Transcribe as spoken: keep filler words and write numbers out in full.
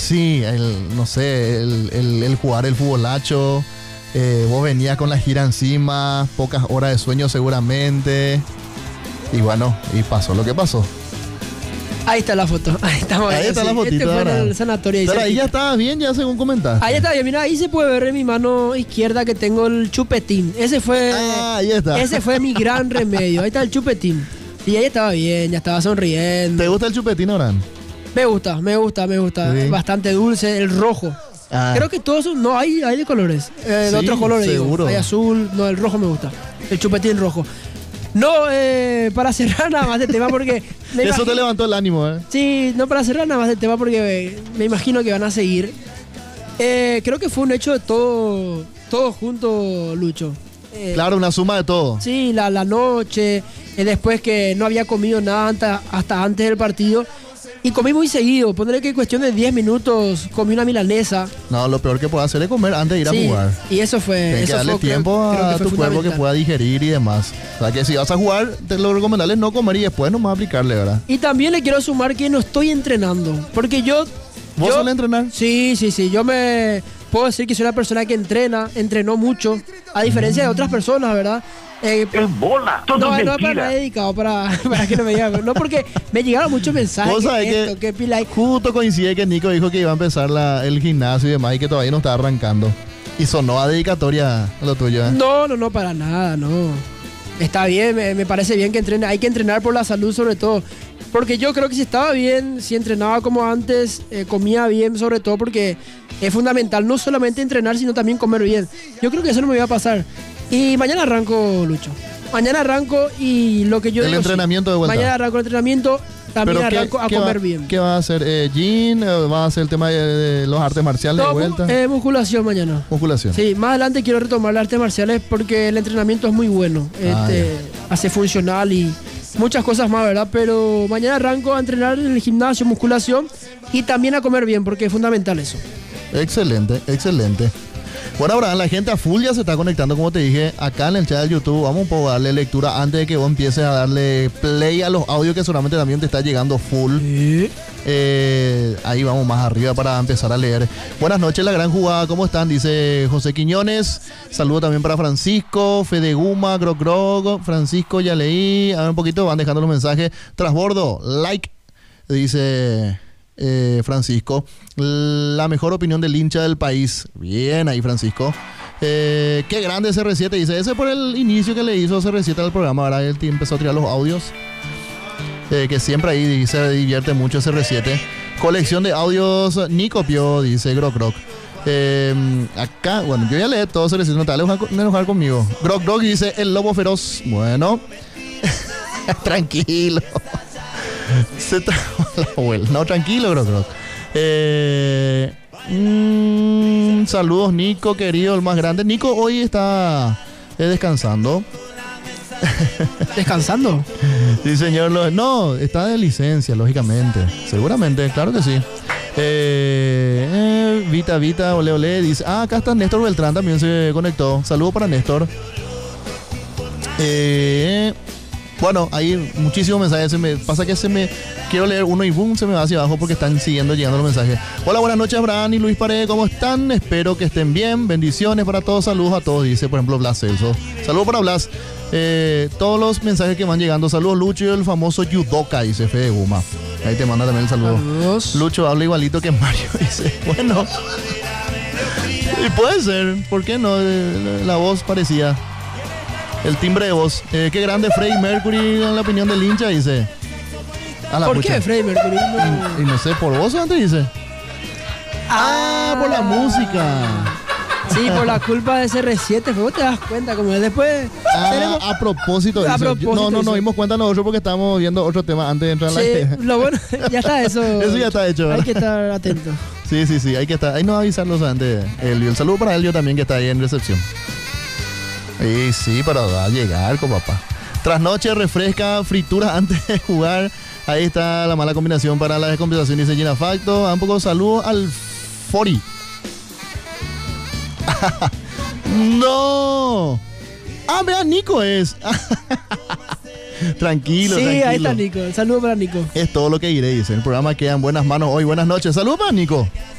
sí, el, no sé, el, el, el jugar el futbolacho. Eh, vos venías con la gira encima, pocas horas de sueño seguramente. Y bueno, y pasó lo que pasó. Ahí está la foto. Ahí estamos. Ahí está sí. la fotito. Este fue en ahora. el sanatorio. Ahí, Pero ahí cerquita. ya estaba bien, ya según comentaste. Ahí está bien. Mira, ahí se puede ver en mi mano izquierda que tengo el chupetín. Ese fue. Ah, ahí está. Ese fue mi gran remedio. Ahí está el chupetín. Y ahí estaba bien, ya estaba sonriendo. ¿Te gusta el chupetín, Orán? Me gusta, me gusta, me gusta. Sí. Bastante dulce, el rojo. Ah. Creo que todos son. No, hay, hay de colores. Eh, de Sí, otros colores. digo. seguro. Hay azul. No, el rojo me gusta. El chupetín rojo. No, eh, para cerrar nada más el tema porque. me Eso te imagino- levantó el ánimo, ¿eh? Sí, no para cerrar nada más el tema porque eh, me imagino que van a seguir. Eh, creo que fue un hecho de todo, todo junto, Lucho. Eh, Claro, una suma de todo. Sí, la, la noche, eh, después que no había comido nada hasta, hasta antes del partido. Y comí muy seguido, ponerle que en cuestión de diez minutos comí una milanesa. No, lo peor que puedes hacer es comer antes de ir Sí, a jugar. y eso fue. Tienes que eso darle fue, creo- tiempo creo a que fue tu cuerpo que fundamental. pueda digerir y demás. O sea que si vas a jugar, te lo recomendable es no comer y después nomás aplicarle, ¿verdad? Y también le quiero sumar que no estoy entrenando, porque yo... ¿Vos yo- solés entrenar? Sí, sí, sí. Yo me puedo decir que soy una persona que entrena, entrenó mucho, a diferencia de otras personas, ¿verdad? Eh, Es bola, todo no, es no, para mentira. me he dedicado para, para que no me digan. No, porque me llegaron muchos mensajes. Vos sabés que esto, que que Pilay. justo coincide que Nico dijo que iba a empezar la- el gimnasio y demás y que todavía no estaba arrancando. Y sonó a dedicatoria lo tuyo, ¿eh? No, no, no, para nada, no. Está bien, me, me parece bien que entrene. Hay que entrenar por la salud sobre todo. Porque yo creo que si estaba bien, si entrenaba como antes, eh, comía bien sobre todo porque es fundamental no solamente entrenar, sino también comer bien. Yo creo que eso no me va a pasar. Y mañana arranco, Lucho. Mañana arranco y lo que yo El digo, sí, entrenamiento de vuelta. Mañana arranco el entrenamiento, también ¿qué- arranco a qué comer va, bien. ¿Qué va a hacer? Eh, ¿Gym? Eh, ¿Va a hacer el tema de, de los artes marciales No, de vuelta? mu- eh, musculación mañana. Musculación. Sí, más adelante quiero retomar las artes marciales porque el entrenamiento es muy bueno. Ah, Este, hace funcional y muchas cosas más, ¿verdad? Pero mañana arranco a entrenar en el gimnasio, musculación y también a comer bien porque es fundamental eso. Excelente, excelente. Bueno, Abraham, la gente a full ya se está conectando, como te dije, acá en el chat de YouTube. Vamos un poco a darle lectura antes de que vos empieces a darle play a los audios que seguramente también te está llegando full. Eh, ahí vamos más arriba para empezar a leer. Buenas noches, la gran jugada, ¿cómo están? Dice José Quiñones. Saludo también para Francisco, Fede Guma, Grog Grog, Francisco, ya leí. A ver un poquito, van dejando los mensajes. Trasbordo, like, dice eh, Francisco. La mejor opinión del hincha del país. Bien ahí, Francisco. Eh, qué grande C R siete, dice. Ese por el inicio que le hizo C R siete al programa. Ahora él empezó a tirar los audios. Eh, que siempre ahí se divierte mucho C R siete. Colección de audios Nico Pio, dice Grog Grog. Eh, acá, bueno, yo ya leí todo C R siete, no te vas a enojar, enojar conmigo. Grog Grog dice el lobo feroz. Bueno, tranquilo. Se trajo la abuela. No, tranquilo, Grog Grog. Eh, mm, saludos, Nico, querido, el más grande. Nico hoy está eh, descansando. ¿Descansando? Sí, señor. Lo- No, está de licencia, lógicamente. Seguramente, claro que sí. Eh, eh, Vita, Vita, ole, ole. Dice, ah, acá está Néstor Beltrán, también se conectó. Saludos para Néstor. Eh, bueno, hay muchísimos mensajes. Se me pasa que se me quiero leer uno y boom, se me va hacia abajo porque están siguiendo llegando los mensajes. Hola, buenas noches, Abraham y Luis Paredes, ¿cómo están? Espero que estén bien. Bendiciones para todos, saludos a todos, dice por ejemplo Blas Celso. Saludos para Blas. Eh, todos los mensajes que van llegando. Saludos, Lucho, y el famoso Yudoka, dice Fede Guma. Ahí te manda también el saludo. Saludos. Lucho habla igualito que Mario, dice. Bueno. Y puede ser, ¿por qué no? Eh, La voz parecía. El timbre de voz. Eh, qué grande Freddie Mercury en la opinión del hincha, dice. A la ¿Por pucha. qué, Freddie Mercury? No. Y no sé, ¿por vos o antes dice? Ah, por la música. Sí, por la culpa de C R siete, vos te das cuenta, como después Ah, tenemos... a propósito, A dice. propósito, No, no, no, dice. dimos cuenta nosotros porque estábamos viendo otro tema antes de entrar en la... Sí, lo bueno, ya está eso. Eso ya está hecho, ¿verdad? Hay que estar atento. Sí, sí, sí, hay que estar, hay no avisarlos antes. El, el saludo para Elio también que está ahí en recepción. Y sí, pero va a llegar con papá. Trasnoche, refresca, fritura antes de jugar. Ahí está la mala combinación para la descompensación, dice Gina Facto. Da un poco de saludo al Fori. ¡No! Ah, vea, Nico es. Tranquilo, Sí, tranquilo. ahí está Nico. Saludos para Nico. Es todo lo que diré, dice. El programa queda en buenas manos hoy. Buenas noches. Saludos para Nico.